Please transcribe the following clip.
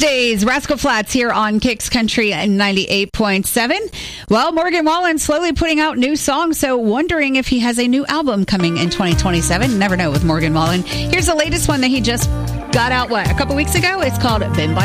Tuesdays, Rascal Flatts here on Kicks Country 98.7. Well, Morgan Wallen slowly putting out new songs, so wondering if he has a new album coming in 2027. Never know with Morgan Wallen. Here's the latest one that he just got out, a couple weeks ago? It's called Been By